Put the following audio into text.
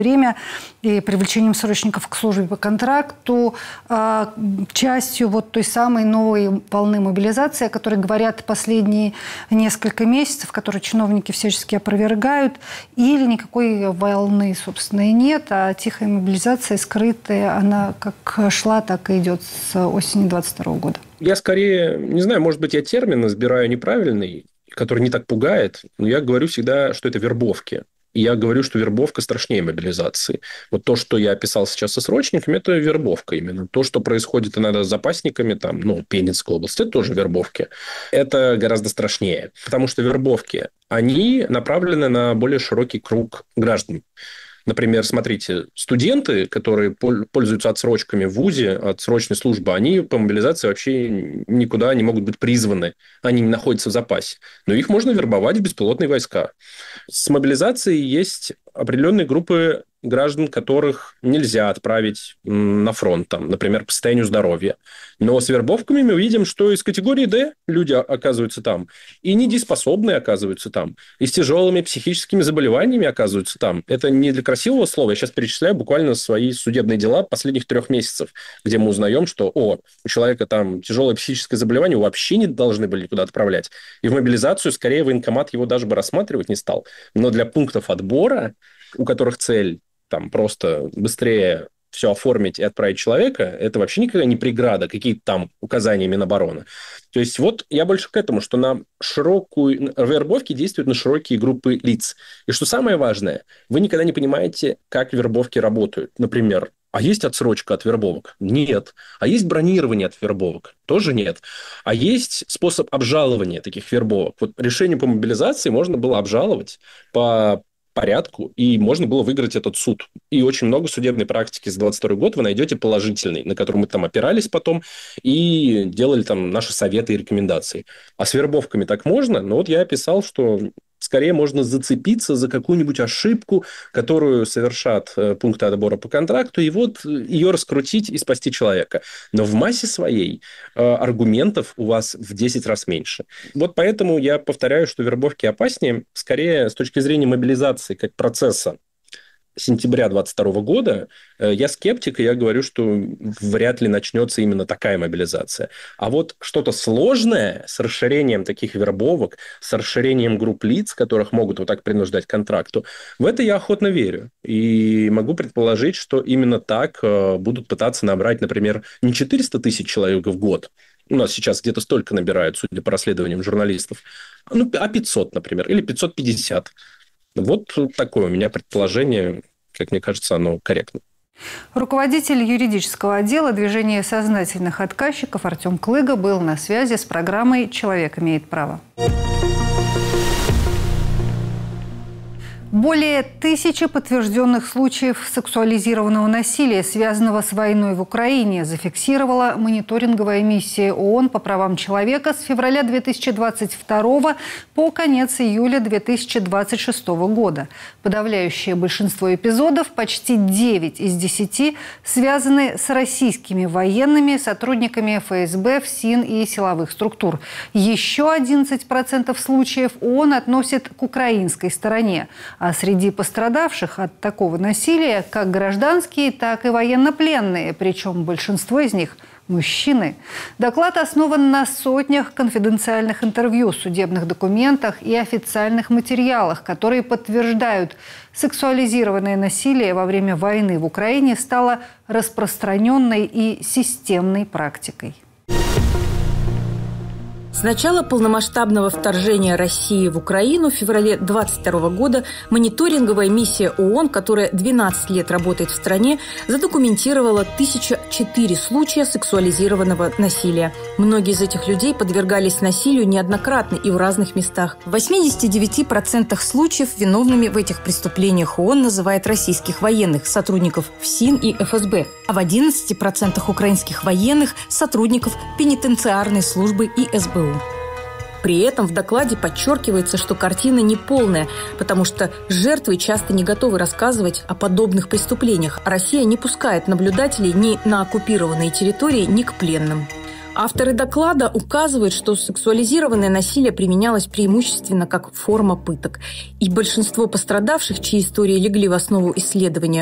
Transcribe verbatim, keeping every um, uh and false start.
время и привлечением срочников к службе по контракту, частью вот той самой новой волны мобилизации, о которой говорят последние несколько месяцев, которые чиновники всячески опровергают, или никакой волны, собственно, и нет, а тихая мобилизация, скрытая, она как шла, так и идет с осени двадцать второго года? Я скорее, не знаю, может быть, я термин избираю неправильный, который не так пугает, но я говорю всегда, что это вербовки. И я говорю, что вербовка страшнее мобилизации. Вот то, что я описал сейчас со срочниками, это вербовка именно. То, что происходит иногда с запасниками, там, ну, Пензенской области, это тоже вербовки. Это гораздо страшнее. Потому что вербовки, они направлены на более широкий круг граждан. Например, смотрите, студенты, которые пользуются отсрочками в ВУЗе, отсрочной службы, они по мобилизации вообще никуда не могут быть призваны. Они не находятся в запасе. Но их можно вербовать в беспилотные войска. С мобилизацией есть определенные группы граждан, которых нельзя отправить на фронт, там, например, по состоянию здоровья. Но с вербовками мы видим, что из категории Д люди оказываются там, и недееспособные оказываются там, и с тяжелыми психическими заболеваниями оказываются там. Это не для красивого слова. Я сейчас перечисляю буквально свои судебные дела последних трех месяцев, где мы узнаем, что о, у человека там тяжелое психическое заболевание, его вообще не должны были никуда отправлять. И в мобилизацию скорее военкомат его даже бы рассматривать не стал. Но для пунктов отбора, у которых цель там просто быстрее все оформить и отправить человека, это вообще никогда не преграда, какие-то там указания Минобороны. То есть вот я больше к этому, что на широкую... вербовки действуют на широкие группы лиц. И что самое важное, вы никогда не понимаете, как вербовки работают. Например, а есть отсрочка от вербовок? Нет. А есть бронирование от вербовок? Тоже нет. А есть способ обжалования таких вербовок? Вот решение по мобилизации можно было обжаловать по порядку, и можно было выиграть этот суд. И очень много судебной практики за двадцать второй год вы найдете положительной, на которую мы там опирались потом и делали там наши советы и рекомендации. А с вербовками так можно? Но вот я описал, что скорее можно зацепиться за какую-нибудь ошибку, которую совершат пункты отбора по контракту, и вот ее раскрутить и спасти человека. Но в массе своей аргументов у вас в десять раз меньше. Вот поэтому я повторяю, что вербовки опаснее, скорее с точки зрения мобилизации как процесса сентября двадцать второго года, я скептик, и я говорю, что вряд ли начнется именно такая мобилизация. А вот что-то сложное с расширением таких вербовок, с расширением групп лиц, которых могут вот так принуждать к контракту, в это я охотно верю. И могу предположить, что именно так будут пытаться набрать, например, не четыреста тысяч человек в год, у нас сейчас где-то столько набирают, судя по расследованиям журналистов, ну, а пятьсот, например, или пятьсот пятьдесят. Вот такое у меня предположение, как мне кажется, оно корректно. Руководитель юридического отдела движения сознательных отказчиков Артем Клыга был на связи с программой «Человек имеет право». Более тысячи подтвержденных случаев сексуализированного насилия, связанного с войной в Украине, зафиксировала мониторинговая миссия ООН по правам человека с февраля две тысячи двадцать второго по конец июля две тысячи двадцать шестого года. Подавляющее большинство эпизодов, почти девять из десяти, связаны с российскими военными, сотрудниками эф эс бэ, ФСИН и силовых структур. Еще одиннадцать процентов случаев ООН относят к украинской стороне. А среди пострадавших от такого насилия как гражданские, так и военнопленные, причем большинство из них – мужчины. Доклад основан на сотнях конфиденциальных интервью, судебных документах и официальных материалах, которые подтверждают, сексуализированное насилие во время войны в Украине стало распространенной и системной практикой. С начала полномасштабного вторжения России в Украину в феврале две тысячи двадцать второго года мониторинговая миссия ООН, которая двенадцать лет работает в стране, задокументировала тысяча четыре случая сексуализированного насилия. Многие из этих людей подвергались насилию неоднократно и в разных местах. В восьмидесяти девяти процентах случаев виновными в этих преступлениях ООН называет российских военных, сотрудников ФСИН и эф эс бэ, а в одиннадцати процентах украинских военных – сотрудников пенитенциарной службы и эс бэ у. При этом в докладе подчеркивается, что картина неполная, потому что жертвы часто не готовы рассказывать о подобных преступлениях, а Россия не пускает наблюдателей ни на оккупированные территории, ни к пленным. Авторы доклада указывают, что сексуализированное насилие применялось преимущественно как форма пыток. И большинство пострадавших, чьи истории легли в основу исследования,